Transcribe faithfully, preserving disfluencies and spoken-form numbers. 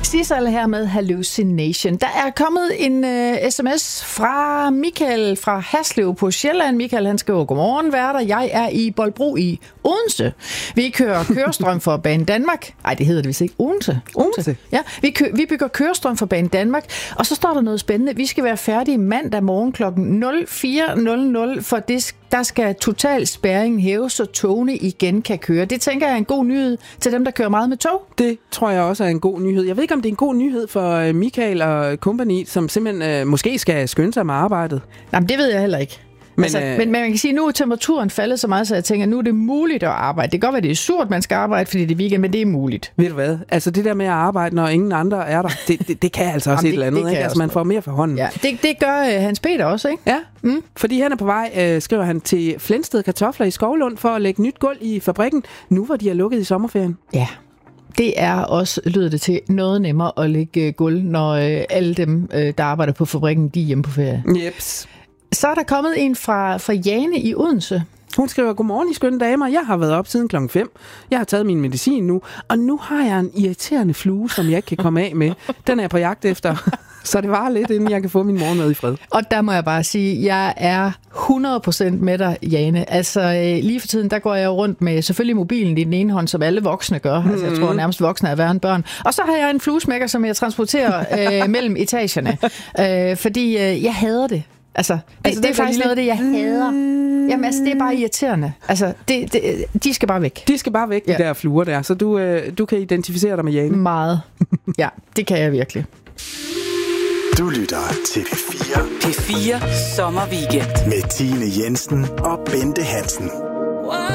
Sissel her med Hallucination. Der er kommet en uh, sms fra Michael fra Haslev på Sjælland. Michael, han skriver, godmorgen værter. Jeg er i Bolbro i Odense. Vi kører kørestrøm for Bane Danmark. Nej, det hedder det vist ikke. Odense. Odense? Ja, vi, kø- vi bygger kørestrøm for Bane Danmark. Og så står der noget spændende. Vi skal være færdige mandag morgen klokken nul fire nul nul, for det, der skal total spærring hæves, så togene igen kan køre. Det tænker jeg er en god nyhed til dem, der kører meget med tog. Det tror jeg også er en god nyhed. Jeg ved ikke, om det er en god nyhed for Michael og company, som simpelthen øh, måske skal skynde sig med arbejdet. Jamen, det ved jeg heller ikke. Men, altså, øh... men, men man kan sige, at nu er temperaturen faldet så meget, så jeg tænker, at nu er det muligt at arbejde. Det kan godt være, det er surt, man skal arbejde, fordi det er weekend, men det er muligt. Ved du hvad? Altså det der med at arbejde, når ingen andre er der, det, det, det kan altså også Jamen, et det, eller andet. Ikke? Altså man får mere for hånden. Ja, det, det gør uh, Hans Peter også, ikke? Ja, mm. fordi han er på vej, øh, skriver han, til Flensted Kartofler i Skovlund for at lægge nyt gulv i fabrikken, nu hvor de er lukket i sommerferien. Ja. Det er også, lyder det til, noget nemmere at lægge gulv, når øh, alle dem, øh, der arbejder på fabrikken, de er hjemme på ferie. Jeps. Så er der kommet en fra, fra Jane i Odense. Hun skriver, godmorgen, I skønne damer. Jeg har været op siden klokken fem. Jeg har taget min medicin nu, og nu har jeg en irriterende flue, som jeg ikke kan komme af med. Den er jeg på jagt efter, så det var lidt, inden jeg kan få min morgenmad i fred. Og der må jeg bare sige, jeg er hundrede procent med dig, Jane. Altså lige for tiden, der går jeg rundt med selvfølgelig mobilen i den ene hånd, som alle voksne gør. Altså jeg tror nærmest voksne er værre end børn. Og så har jeg en fluesmækker, som jeg transporterer øh, mellem etagerne. Øh, fordi øh, jeg hader det. Altså, det, altså, det er faktisk lille... noget af det, jeg hader. Jamen, altså, det er bare irriterende. Altså, det, det, de skal bare væk. De skal bare væk, ja. De der fluer der. Så du, øh, du kan identificere dig med Jane. Meget. Ja, det kan jeg virkelig. Du lytter til P fire. P fire Sommerweekend. Med Tine Jensen og Bente Hansen.